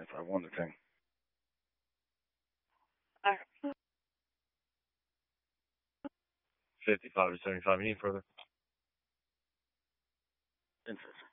if I wanted to. 55 to 75. Any further? Interest.